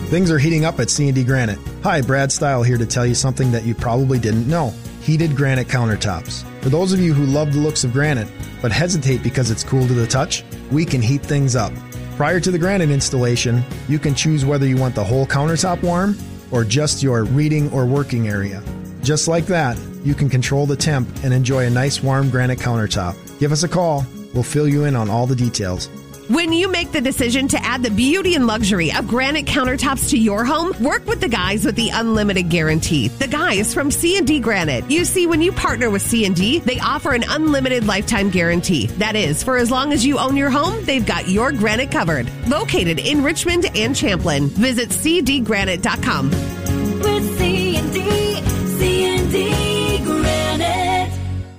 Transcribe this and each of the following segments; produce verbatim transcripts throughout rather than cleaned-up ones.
Things are heating up at C and D Granite. Hi, Brad Stile here to tell you something that you probably didn't know. Heated granite countertops. For those of you who love the looks of granite, but hesitate because it's cool to the touch, we can heat things up. Prior to the granite installation, you can choose whether you want the whole countertop warm or just your reading or working area. Just like that, you can control the temp and enjoy a nice warm granite countertop. Give us a call. We'll fill you in on all the details. When you make the decision to add the beauty and luxury of granite countertops to your home, work with the guys with the unlimited guarantee. The guys from C and D Granite. You see, when you partner with C and D, they offer an unlimited lifetime guarantee. That is, for as long as you own your home, they've got your granite covered. Located in Richmond and Champlin. Visit c d granite dot com. With C and D, C and D Granite.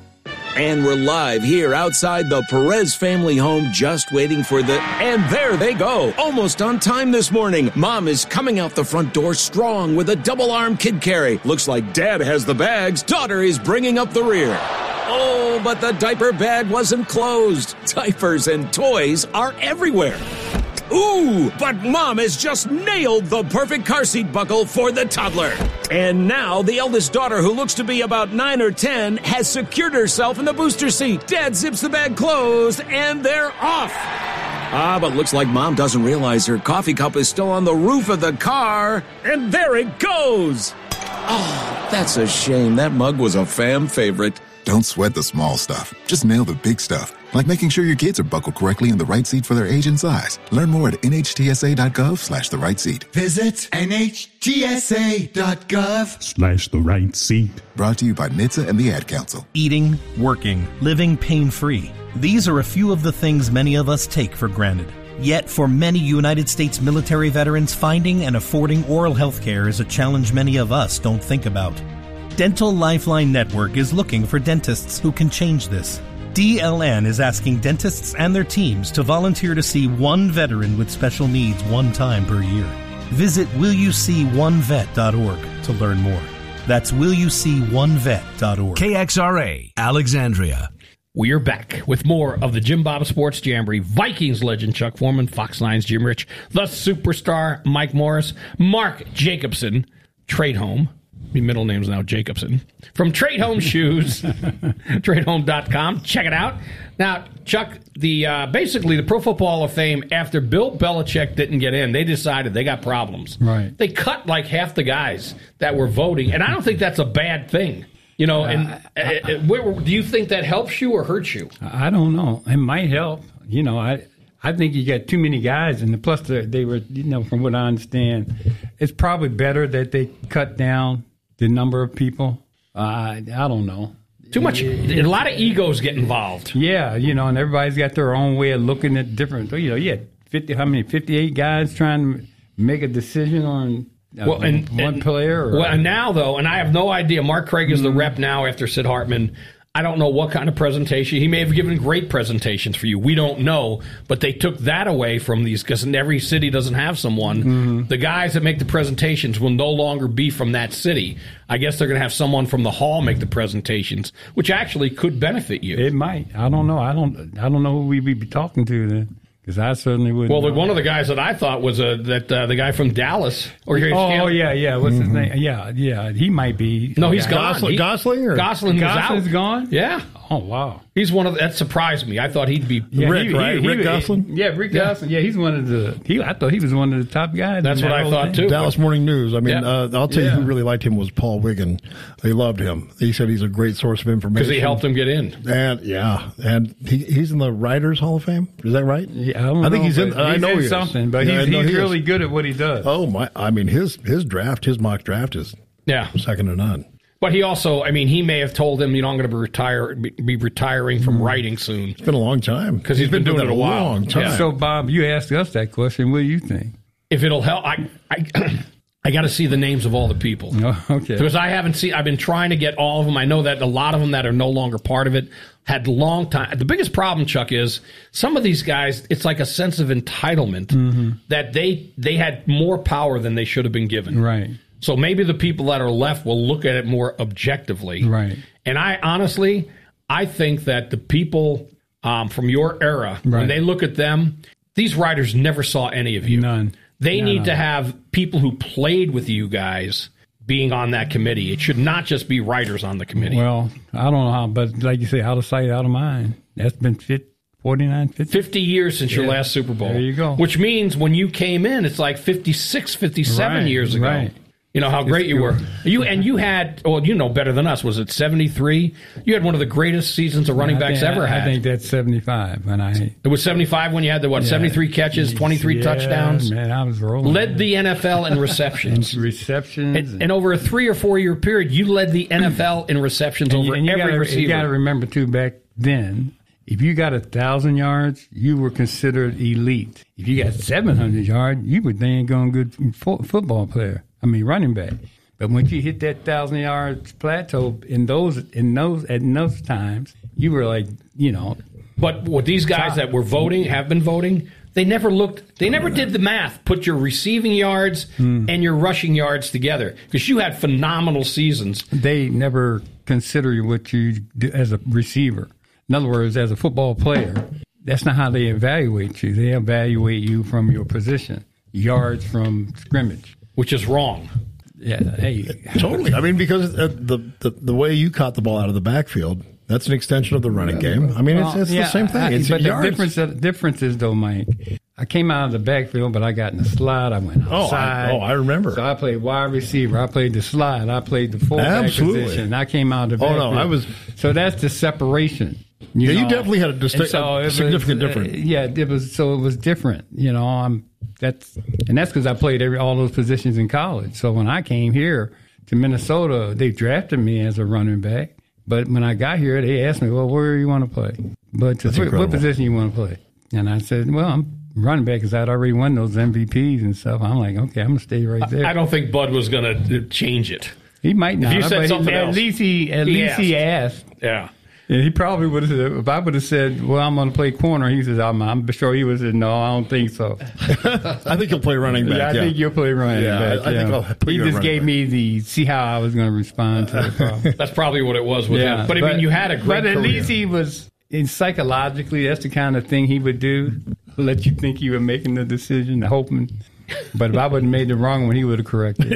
And we're live here outside the Perez family home, just waiting for the... And there they go, almost on time this morning. Mom is coming out the front door strong with a double-arm kid carry. Looks like Dad has the bags. Daughter is bringing up the rear. Oh, but the diaper bag wasn't closed. Diapers and toys are everywhere. Ooh, but Mom has just nailed the perfect car seat buckle for the toddler. And now the eldest daughter, who looks to be about nine or ten, has secured herself in the booster seat. Dad zips the bag closed, and they're off. Ah, but looks like Mom doesn't realize her coffee cup is still on the roof of the car. And there it goes. Oh, that's a shame. That mug was a fam favorite. Don't sweat the small stuff. Just nail the big stuff. Like making sure your kids are buckled correctly in the right seat for their age and size. Learn more at N H T S A dot gov slash the right seat. Visit N H T S A dot gov slash the right seat. Brought to you by N H T S A and the Ad Council. Eating, working, living pain-free. These are a few of the things many of us take for granted. Yet, for many United States military veterans, finding and affording oral health care is a challenge many of us don't think about. Dental Lifeline Network is looking for dentists who can change this. D L N is asking dentists and their teams to volunteer to see one veteran with special needs one time per year. Visit will you see one vet dot org to learn more. That's will you see one vet dot org. K X R A, Alexandria. We are back with more of the Jim Bob Sports Jamboree. Vikings legend Chuck Foreman, Fox nine's Jim Rich, the superstar Mike Morris, Mark Jacobson, Trade Home. My middle name's now Jacobson. From Trade Home Shoes, trade home dot com. Check it out. Now, Chuck, the uh, basically the Pro Football Hall of Fame, after Bill Belichick didn't get in, they decided they got problems. Right. They cut like half the guys that were voting, and I don't think that's a bad thing. You know, and uh, uh, uh, where, do you think that helps you or hurts you? I don't know. It might help. You know, I I think you got too many guys, and plus they, they were, you know, from what I understand, it's probably better that they cut down the number of people. Uh, I, I don't know. Too much. A lot of egos get involved. Yeah, you know, and everybody's got their own way of looking at different. You know, you had fifty, how many? Fifty-eight guys trying to make a decision on uh, well, and, one and, player. Or, well, and now though, and I have no idea. Mark Craig is the rep now after Sid Hartman. I don't know what kind of presentation. He may have given great presentations for you. We don't know. But they took that away from these because every city doesn't have someone. Mm-hmm. The guys that make the presentations will no longer be from that city. I guess they're going to have someone from the hall make the presentations, which actually could benefit you. It might. I don't know. I don't I don't know who we'd be talking to then. Because I certainly wouldn't. Well, the, one of the guys that I thought was uh, that uh, the guy from Dallas. Or oh, oh, yeah, yeah. What's mm-hmm. his name? Yeah, yeah. He might be. No, he's yeah. gone. Gosling, he, Gosling or Gosling was Gosling's out. gone? Yeah. Oh, wow. He's one of the, that surprised me. I thought he'd be yeah, Rick, he, right? He, Rick he, Gosling? Yeah, Rick yeah. Gosling. Yeah, he's one of the. He, I thought he was one of the top guys. That's what that I thought, thing. too. Dallas Morning News. I mean, yeah. uh, I'll tell yeah. you who really liked him was Paul Wiggin. They loved him. He said he's a great source of information. Because he helped him get in. And, yeah. And he, he's in the Writers Hall of Fame. Is that right? Yeah, I, don't I think know, he's in. I he's know in he is. something, but yeah, he's, he's he really is. good at what he does. Oh, my. I mean, his, his draft, his mock draft is yeah. second to none. But he also, I mean, he may have told him, you know, I'm going to be, retire, be retiring from mm. writing soon. It's been a long time. Because he's, he's been, been doing it a while. long time. Yeah. So, Bob, you asked us that question. What do you think? If it'll help, I I, I got to see the names of all the people. Oh, okay. Because I haven't seen, I've been trying to get all of them. I know that a lot of them that are no longer part of it had long time. The biggest problem, Chuck, is some of these guys, it's like a sense of entitlement mm-hmm. that they they had more power than they should have been given. Right. So maybe the people that are left will look at it more objectively. Right. And I honestly, I think that the people um, from your era, right. when they look at them, these writers never saw any of you. None. They No, need no. to have people who played with you guys being on that committee. It should not just be writers on the committee. Well, I don't know how, but like you say, out of sight, out of mind. That's been fit, forty-nine, fifty. fifty years since your Yeah. last Super Bowl. There you go. Which means when you came in, it's like fifty-six, fifty-seven Right, years ago. right. You know how great you were. You and you had, well, you know better than us. Was it seventy-three? You had one of the greatest seasons a running I backs think- ever had. I think that's seventy-five. When I It was seventy-five when you had the, what, Yeah. seventy-three catches, twenty-three Yeah, touchdowns? Man, I was rolling. Led the N F L in receptions. In receptions. And, and over a three or four year period, you led the N F L in receptions And over you, and you every gotta, receiver. You got to remember, too, back then, if you got a thousand yards, you were considered elite. If you got seven hundred yards, you were dang going good fo- football player. I mean, running back. But when you hit that thousand yards plateau in those in those at those times, you were like, you know. But what these guys that were voting, have been voting, they never looked, they never did the math. Put your receiving yards Hmm. and your rushing yards together. Because you had phenomenal seasons. They never consider what you do as a receiver. In other words, as a football player, that's not how they evaluate you. They evaluate you from your position, yards from scrimmage. Which is wrong. Yeah, hey. Totally. I mean, because uh, the, the the way you caught the ball out of the backfield, that's an extension of the running game. I mean, Well, it's, it's yeah, the same thing. I- It's but the yards. difference, the difference is, though, Mike, I came out of the backfield, but I got in the slide. I went Oh, I- outside. oh, I remember. So I played wide receiver. I played the slide. I played the fullback Absolutely. position. I came out of the Oh, backfield. no, I was- So that's the separation. Yeah, you know? definitely had a distinct- And so a it was, significant uh, difference. Yeah, it was. So it was different. You know, I'm that's and that's because I played every all those positions in college. So when I came here to Minnesota, they drafted me as a running back. But when I got here, they asked me, "Well, where do you want to play? But That's what, what incredible. position you want to play?" And I said, "Well, I'm running back because I'd already won those M V Ps and stuff." I'm like, "Okay, I'm gonna stay right there." I don't think Bud was going to change it. He might not. If you said but something at else. least he at He least he asked. Yeah. Yeah, he probably would have said, if I would have said, well, I'm going to play corner, he says, I'm, I'm sure he would have said, no, I don't think so. I think he'll play running back. Yeah, I yeah. think you'll play running Yeah, back. I- I think yeah. I'll put He you at just running gave back. me the, see how I was going to respond to the problem. That's probably what it was with yeah, him. But, I mean, you had a great But at career. least he was, in psychologically, that's the kind of thing he would do, let you think you were making the decision, hoping. But if I would have made the wrong one, he would have corrected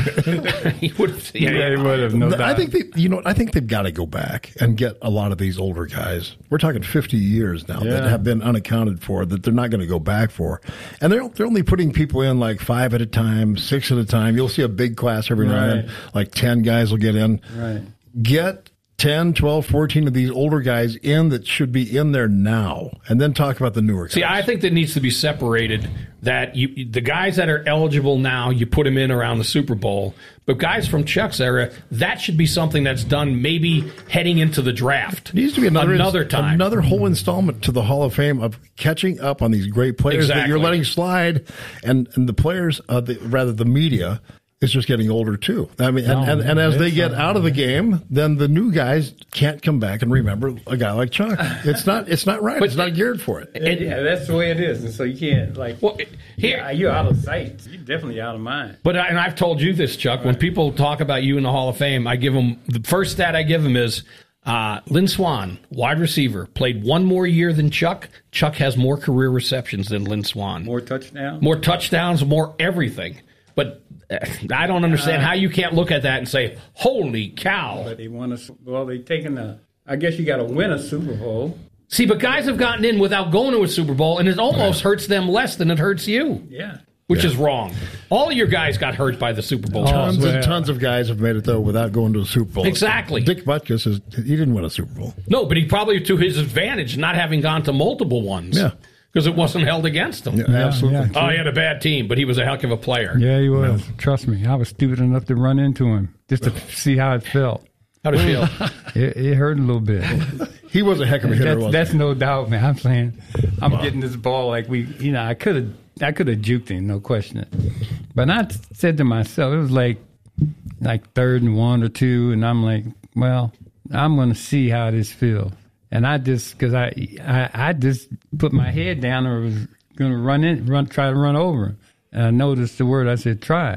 it. he would have. Yeah, Yeah, he would have, no I doubt. think they, you know, I think they've got to go back and get a lot of these older guys. We're talking fifty years now that Yeah. have been unaccounted for that they're not going to go back for, and they're they're only putting people in like five at a time, six at a time. You'll see a big class every now and Right. then, like ten guys will get in. Right. Get ten, twelve, fourteen of these older guys in that should be in there now, and then talk about the newer guys. See, I think that needs to be separated. That you, the guys that are eligible now, you put them in around the Super Bowl. But guys from Chuck's era, that should be something that's done maybe heading into the draft. It needs to be another another time. another whole installment to the Hall of Fame of catching up on these great players that you're Exactly. letting slide, and and the players, uh, the, rather the media, is just getting older too. I mean, and, No, and, and as they it's get not- out of the game, then the new guys can't come back and remember a guy like Chuck. It's not it's not right. But- it's not geared for it. And- yeah, that's the way it is. And so you can't, like, Well, here- yeah, you're out of sight. You're definitely out of mind. But I- and I've told you this, Chuck. When people talk about you in the Hall of Fame, I give them the first stat I give them is uh, Lynn Swann, wide receiver, played one more year than Chuck. Chuck has more career receptions than Lynn Swann, More touchdowns? more touchdowns, more everything. But uh, I don't understand Uh, how you can't look at that and say, "Holy cow!" But they want to, well, they taking a, I guess you got to win a Super Bowl. See, but guys have gotten in without going to a Super Bowl, and it almost hurts them less than it hurts you, Yeah. which is wrong. All of your guys got hurt by the Super Bowl. Tons well. and tons of guys have made it though without going to a Super Bowl. Exactly. Dick Butkus is he didn't win a Super Bowl. No, but he probably to his advantage not having gone to multiple ones. Yeah. Because it wasn't held against him. Yeah, absolutely. yeah. Oh, he had a bad team, but he was a heck of a player. Yeah, he was. Trust me. I was stupid enough to run into him just to see how it felt. How did it feel? It, it hurt a little bit. He was a heck of a hitter. That's, wasn't that's he? no doubt, man. I'm saying, I'm getting this ball like we, you know, I could have, I could have juked him, no question. But I said to myself, it was like, like third and one or two, and I'm like, well, I'm going to see how this feels. And I just, because I, I, I just put my head down and was going to run in, run, try to run over him. And I noticed the word. I said, try.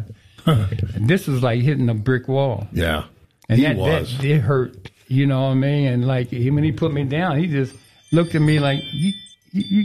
And this was like hitting a brick wall. Yeah. And He that, was. that it hurt, you know what I mean? And like he, when he put me down, he just looked at me like, you, you, you,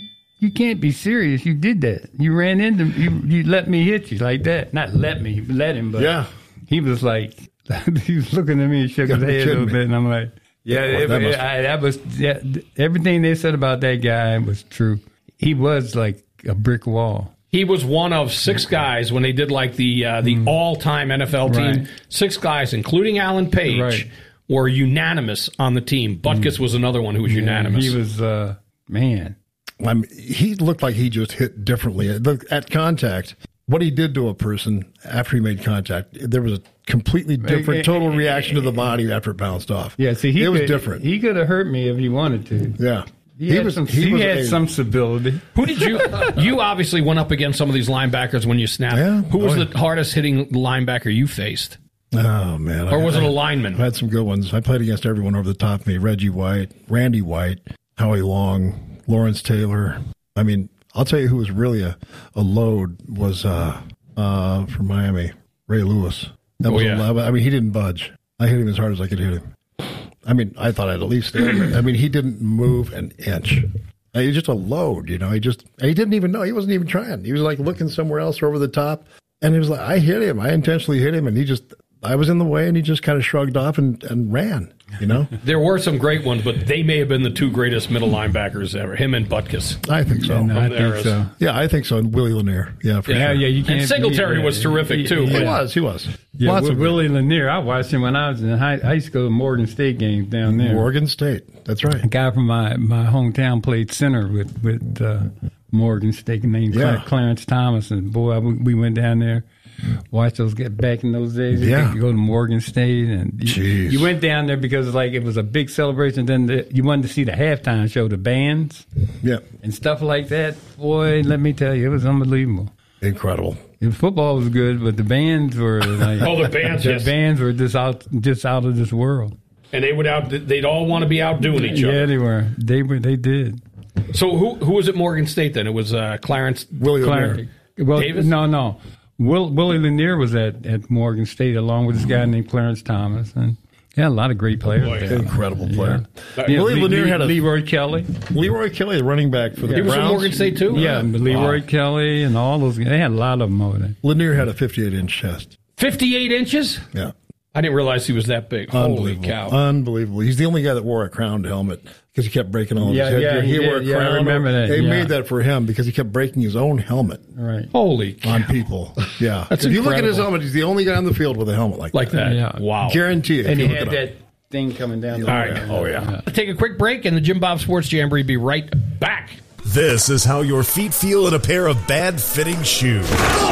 you can't be serious. You did that. You ran into you. You let me hit you like that. Not let me, let him. But yeah, he was like, he was looking at me and shook his head a little bit, and I'm like, yeah, well, it, that, it, must... I, that was yeah, everything they said about that guy was true. He was like a brick wall. He was one of six guys when they did like the uh, the mm. all-time N F L team. Right. Six guys, including Alan Page, right. were unanimous on the team. Butkus mm. was another one who was yeah, unanimous. He was, uh, man. I mean, he looked like he just hit differently. At contact, what he did to a person after he made contact, there was a completely different total reaction to the body after it bounced off. Yeah, see, he it was could, different. He could have hurt me if he wanted to. Yeah. He, he had, was, some, he he was had a, some stability. Who did you? You obviously went up against some of these linebackers when you snapped. Yeah, Who was boy. the hardest hitting linebacker you faced? Oh, man. Or was I, it a lineman? I had some good ones. I played against everyone over the top of me. Reggie White, Randy White, Howie Long, Lawrence Taylor. I mean, I'll tell you who was really a, a load was uh, uh, from Miami, Ray Lewis. That oh, was yeah. a, I mean, he didn't budge. I hit him as hard as I could hit him. I mean, I thought I'd at least stand there. I mean, he didn't move an inch. He was just a load, you know. He just, he didn't even know. He wasn't even trying. He was like looking somewhere else or over the top. And he was like, I hit him. I intentionally hit him. And he just, I was in the way and he just kind of shrugged off and, and ran, you know. There were some great ones, but they may have been the two greatest middle linebackers ever, him and Butkus. I think so. Yeah, no, I think so. Yeah, I think so. And Willie Lanier. Yeah, for yeah, sure. Yeah, you can't. And Singletary yeah, was terrific, he, too. He, He yeah. was. He was. Yeah, Lots with of Willie Lanier, I watched him when I was in high. I used to go to Morgan State games down there. Morgan State. That's right. A guy from my, my hometown played center with with uh, Morgan State named Yeah. Clarence Thomas, and boy, we, we went down there. Watch those get back in those days. Yeah. You go to Morgan State, and you, Jeez. you went down there because like it was a big celebration. Then the, you wanted to see the halftime show, the bands, Yeah. and stuff like that. Boy, let me tell you, it was unbelievable. Incredible. The football was good, but the bands were like Oh, the bands, the yes. bands were just out, just out of this world. And they would out. They'd all want to be outdoing each other. Yeah, they were. They were. They did. So who who was at Morgan State then? It was uh, Clarence Willie Clarence. Lanier. Well, Davis? no, no. Will, Willie Lanier was at, at Morgan State along with this guy named Clarence Thomas, and yeah, a lot of great players. Boy, there. Incredible player. Yeah. Yeah, Willie Le- Lanier Le- had a Leroy Kelly. Leroy Kelly, the running back for the He was Browns. at Morgan State too. Yeah, Leroy Wow. Kelly and all those. They had a lot of them over there. Lanier had a fifty-eight inch chest. fifty-eight inches. Yeah. I didn't realize he was that big. Holy Unbelievable. cow! Unbelievable. He's the only guy that wore a crowned helmet because he kept breaking all of Yeah, his headgear. yeah, he he wore a did. Yeah, I crown. remember that, They yeah. made that for him because he kept breaking his own helmet Right. Holy cow! on people. Yeah. That's if you look at his incredible. helmet, he's the only guy on the field with a helmet like, Like that. Yeah. Wow. Guarantee it. And if he you had look it that up. thing coming down. All the right. Oh, yeah. Take a quick break, and the Jim Bob Sports Jamboree be right back. This is how your feet feel in a pair of bad-fitting shoes.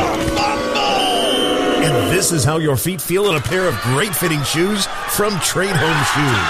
And this is how your feet feel in a pair of great-fitting shoes from Trade Home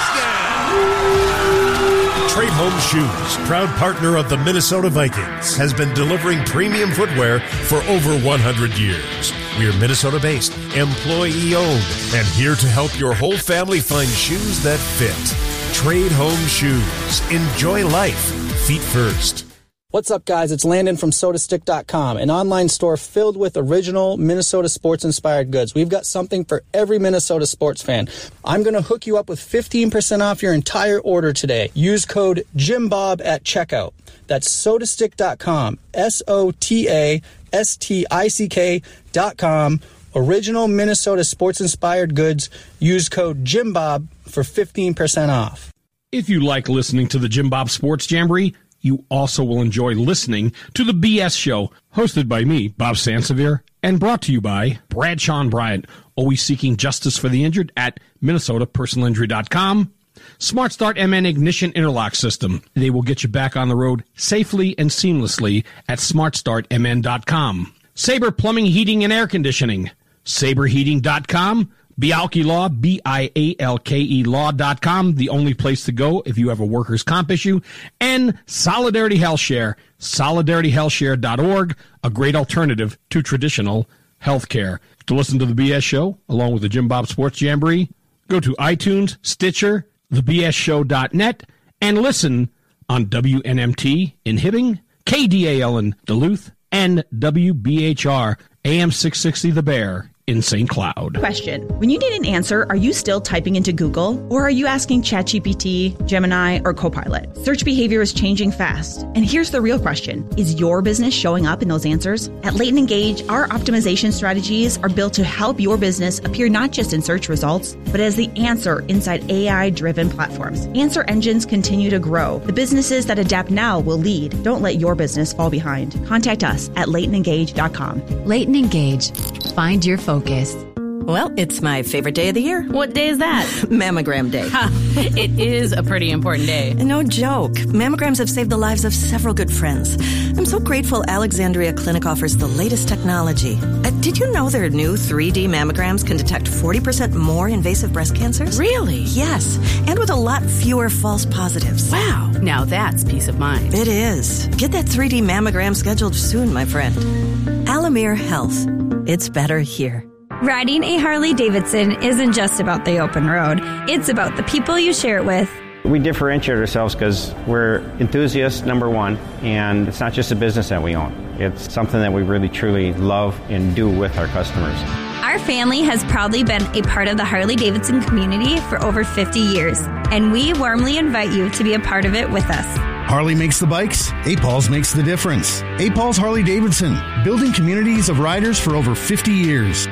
Shoes. Trade Home Shoes, proud partner of the Minnesota Vikings, has been delivering premium footwear for over one hundred years. We're Minnesota-based, employee-owned, and here to help your whole family find shoes that fit. Trade Home Shoes. Enjoy life. Feet first. What's up, guys? It's Landon from Soda Stick dot com, an online store filled with original Minnesota sports-inspired goods. We've got something for every Minnesota sports fan. I'm going to hook you up with fifteen percent off your entire order today. Use code JimBob at checkout. That's Soda Stick dot com, S O T A S T I C K dot com. Original Minnesota sports-inspired goods. Use code JimBob for fifteen percent off. If you like listening to the Jim Bob Sports Jamboree, you also will enjoy listening to the B S Show, hosted by me, Bob Sansevier, and brought to you by Bradshaw and Bryant, always seeking justice for the injured at Minnesota Personal Injury dot com. Smart Start M N Ignition Interlock System. They will get you back on the road safely and seamlessly at Smart Start M N dot com. Sabre Plumbing, Heating, and Air Conditioning. Sabre Heating dot com. Bialke Law, B I A L K E Law dot com, the only place to go if you have a workers' comp issue. And Solidarity Health Share, solidarity health share dot org, a great alternative to traditional health care. To listen to the B S Show, along with the Jim Bob Sports Jamboree, go to iTunes, Stitcher, the b s show dot net, and listen on W N M T in Hibbing, K D A L in Duluth, and W B H R A M six sixty The Bear in Saint Cloud. Question. When you need an answer, are you still typing into Google? Or are you asking ChatGPT, Gemini, or Copilot? Search behavior is changing fast. And here's the real question. Is your business showing up in those answers? At Leighton Engage, our optimization strategies are built to help your business appear not just in search results, but as the answer inside A I-driven platforms. Answer engines continue to grow. The businesses that adapt now will lead. Don't let your business fall behind. Contact us at leighton engage dot com. Leighton Engage. Find your focus. Well, it's my favorite day of the year. What day is that? Mammogram day. Ha, it is a pretty important day. No joke. Mammograms have saved the lives of several good friends. I'm so grateful Alexandria Clinic offers the latest technology. Uh, did you know their new three D mammograms can detect forty percent more invasive breast cancers? Really? Yes, and with a lot fewer false positives. Wow. Now that's peace of mind. It is. Get that three D mammogram scheduled soon, my friend. Alamere Health. It's better here. Riding a Harley-Davidson isn't just about the open road. It's about the people you share it with. We differentiate ourselves because we're enthusiasts, number one, and it's not just a business that we own. It's something that we really, truly love and do with our customers. Our family has proudly been a part of the Harley-Davidson community for over fifty years, and we warmly invite you to be a part of it with us. Harley makes the bikes, A P A Ls makes the difference. A P A Ls Harley-Davidson, building communities of riders for over fifty years.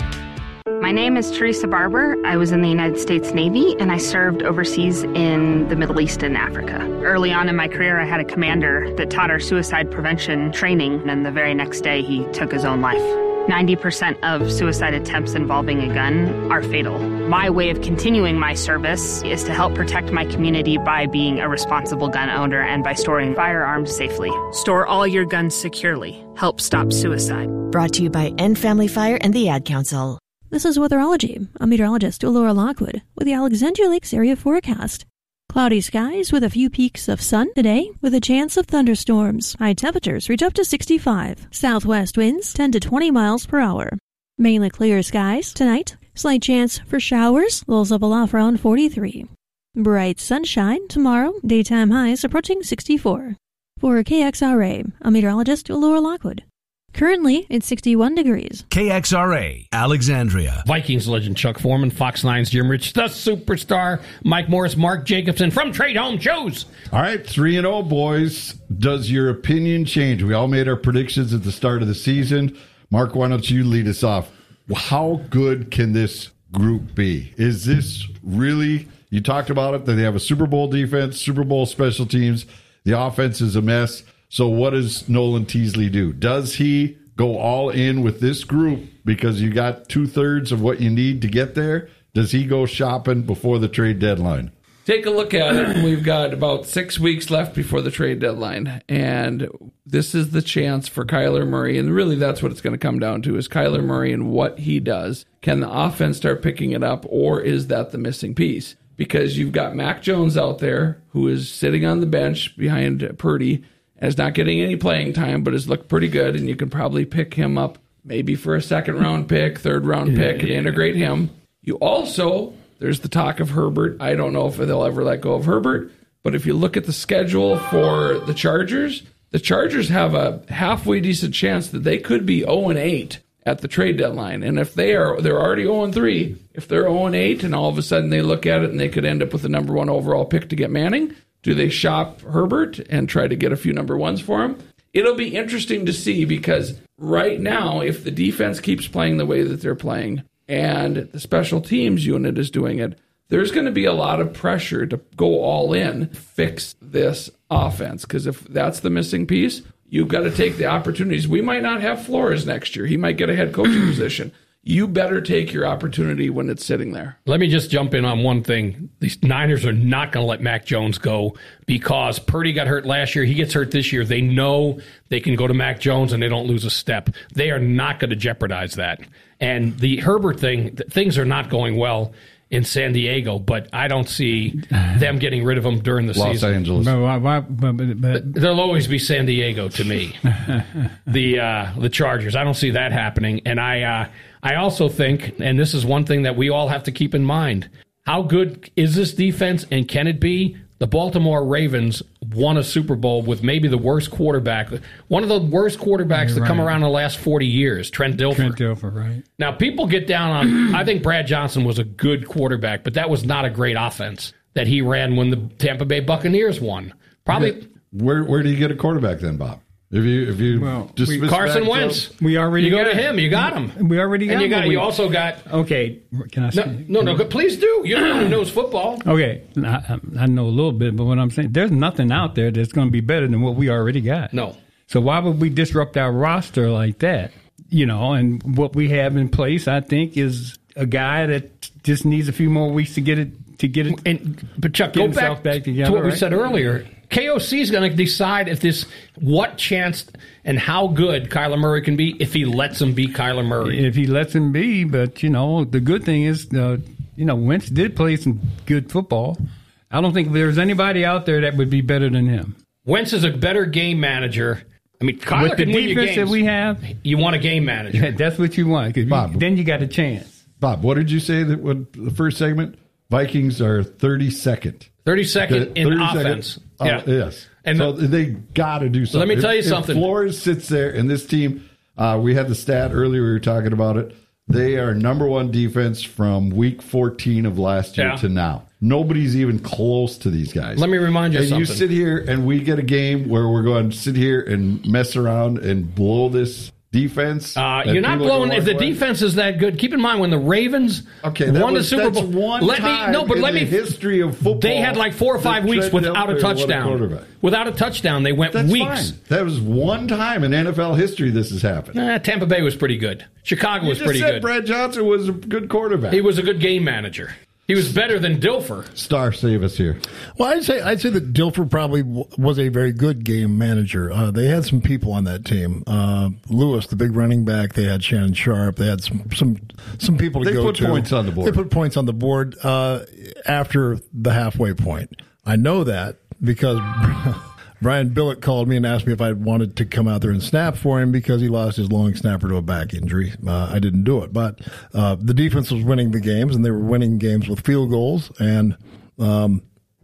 My name is Teresa Barber. I was in the United States Navy, and I served overseas in the Middle East and Africa. Early on in my career, I had a commander that taught our suicide prevention training, and the very next day, he took his own life. ninety percent of suicide attempts involving a gun are fatal. My way of continuing my service is to help protect my community by being a responsible gun owner and by storing firearms safely. Store all your guns securely. Help stop suicide. Brought to you by End Family Fire and the Ad Council. This is Weatherology. I'm meteorologist Laura Lockwood with the Alexandria Lakes area forecast. Cloudy skies with a few peaks of sun today with a chance of thunderstorms. High temperatures reach up to sixty-five. Southwest winds ten to twenty miles per hour. Mainly clear skies tonight. Slight chance for showers. Lows level off around forty-three. Bright sunshine tomorrow. Daytime highs approaching sixty-four. For K X R A, I'm meteorologist Laura Lockwood. Currently, it's sixty-one degrees. K X R A, Alexandria. Vikings legend Chuck Foreman, Fox nine's Jim Rich, the superstar, Mike Morris, Mark Jacobson from Trade Home Joe's. All right, three and oh, boys. Does your opinion change? We all made our predictions at the start of the season. Mark, why don't you lead us off? How good can this group be? Is this really, you talked about it, that they have a Super Bowl defense, Super Bowl special teams. The offense is a mess. So what does Nolan Teasley do? Does he go all in with this group because you got two-thirds of what you need to get there? Does he go shopping before the trade deadline? Take a look at it. We've got about six weeks left before the trade deadline, and this is the chance for Kyler Murray, and really that's what it's going to come down to, is Kyler Murray and what he does. Can the offense start picking it up, or is that the missing piece? Because you've got Mac Jones out there who is sitting on the bench behind Purdy, and is not getting any playing time, but has looked pretty good, and you can probably pick him up maybe for a second-round pick, third-round pick, yeah, and integrate him. You also, there's the talk of Herbert. I don't know if they'll ever let go of Herbert, but if you look at the schedule for the Chargers, the Chargers have a halfway decent chance that they could be oh and eight at the trade deadline. And if they are, they're already oh and three. If they're oh and eight and all of a sudden they look at it and they could end up with the number one overall pick to get Manning, do they shop Herbert and try to get a few number ones for him? It'll be interesting to see, because right now, if the defense keeps playing the way that they're playing and the special teams unit is doing it, there's going to be a lot of pressure to go all in, fix this offense. Because if that's the missing piece, you've got to take the opportunities. We might not have Flores next year. He might get a head coaching position. You better take your opportunity when it's sitting there. Let me just jump in on one thing. These Niners are not going to let Mac Jones go because Purdy got hurt last year. He gets hurt this year. They know they can go to Mac Jones and they don't lose a step. They are not going to jeopardize that. And the Herbert thing, things are not going well in San Diego, but I don't see them getting rid of him during the Los season. Los Angeles. But, but, but, but, There'll always be San Diego to me. the uh, the Chargers. I don't see that happening. And I uh, I also think, and this is one thing that we all have to keep in mind, how good is this defense and can it be? The Baltimore Ravens won a Super Bowl with maybe the worst quarterback, one of the worst quarterbacks You're to right. come around in the last forty years, Trent Dilfer. Trent Dilfer, right. Now, people get down on, I think Brad Johnson was a good quarterback, but that was not a great offense that he ran when the Tampa Bay Buccaneers won. Probably. Where where do you get a quarterback then, Bob? If you if you Well, just we- Carson Wentz. We already You go got to him, you got him. We already got And you him, got but we- you also got Okay, can I say? No, no, no, please do. You're the one who knows football. Okay, I, I know a little bit, but what I'm saying, there's nothing out there that's going to be better than what we already got. No. So why would we disrupt our roster like that? You know, and what we have in place, I think, is a guy that just needs a few more weeks to get it to get it. And but Chuck, get go himself back, back together, to what we right? said earlier. K O C is going to decide if this what chance and how good Kyler Murray can be if he lets him be Kyler Murray. If he lets him be, but you know, the good thing is, uh, you know, Wentz did play some good football. I don't think there's anybody out there that would be better than him. Wentz is a better game manager. I mean, Kyler With the can win you defense that games. we have, You want a game manager. yeah, that's what you want. 'Cause you, then you got a chance. Bob, what did you say that what the first segment? Vikings are thirty-second. thirty-second in thirty-second. offense. Oh, Yeah. yes. And so the- they got to do something. Let me tell you If- something. If Flores sits there and this team, uh, we had the stat earlier, we were talking about it. They are number one defense from week fourteen of last year Yeah. to now. Nobody's even close to these guys. Let me remind you and something. you sit here and we get a game where we're going to sit here and mess around and blow this defense. Uh, and you're not people blowing go if the walk away. defense is that good. Keep in mind when the Ravens Okay, that won was, the Super that's Bowl. one let time me no, but in let the me. history of football. They had like four or five that weeks Trent without a Dilfer won touchdown. quarterback. Without a touchdown, they went That's weeks. fine. That was one time in N F L history this has happened. Nah, Tampa Bay was pretty good. Chicago You was just pretty said good. Brad Johnson was a good quarterback. He was a good game manager. He was better than Dilfer. Star, save us here. Well, I'd say I'd say that Dilfer probably w- was a very good game manager. Uh, they had some people on that team. Uh, Lewis, the big running back. They had Shannon Sharp. They had some some some people to They go put to. points on the board. They put points on the board uh, after the halfway point. I know that because Brian Billett called me and asked me if I wanted to come out there and snap for him because he lost his long snapper to a back injury. Uh, I didn't do it, but uh, the defense was winning the games, and they were winning games with field goals. And um,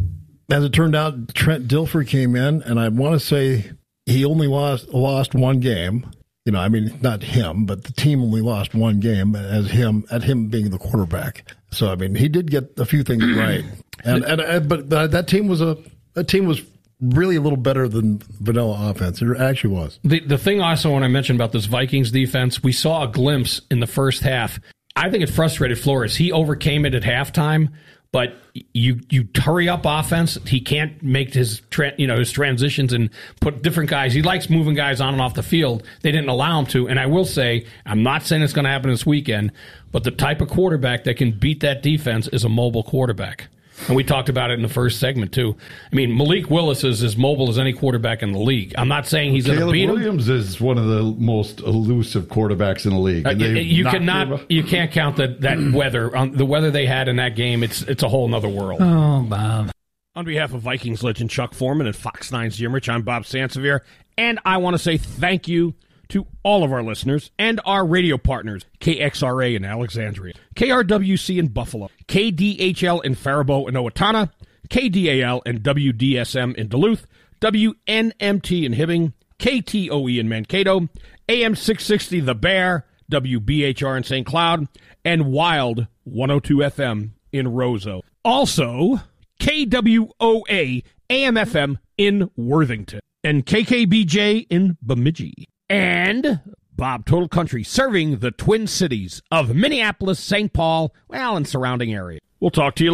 as it turned out, Trent Dilfer came in, and I want to say he only lost lost one game. You know, I mean, not him, but the team only lost one game as him at him being the quarterback. So, I mean, he did get a few things right, and and, and but uh, that team was a that team was. really a little better than vanilla offense. It actually was. The the thing also when I mentioned about this Vikings defense, we saw a glimpse in the first half. I think it frustrated Flores. He overcame it at halftime, but you you hurry up offense. He can't make his tra- you know his transitions and put different guys. He likes moving guys on and off the field. They didn't allow him to. And I will say, I'm not saying it's going to happen this weekend, but the type of quarterback that can beat that defense is a mobile quarterback. And we talked about it in the first segment, too. I mean, Malik Willis is as mobile as any quarterback in the league. I'm not saying he's going to Caleb beat him. Williams is one of the most elusive quarterbacks in the league. Uh, and they you knocked him cannot, out. you can't count that that weather. Um, the weather they had in that game, it's it's a whole other world. Oh, Bob. On behalf of Vikings legend Chuck Foreman and Fox nine's Jim Rich, I'm Bob Sansevier, and I want to say thank you to all of our listeners and our radio partners, K X R A in Alexandria, K R W C in Buffalo, K D H L in Faribault and Owatonna, K D A L and W D S M in Duluth, W N M T in Hibbing, K T O E in Mankato, A M six sixty The Bear, W B H R in Saint Cloud, and Wild one oh two F M in Roseau. Also, K W O A A M F M in Worthington, and K K B J in Bemidji. And Bob Total Country, serving the Twin Cities of Minneapolis, Saint Paul, well, and surrounding area. We'll talk to you later.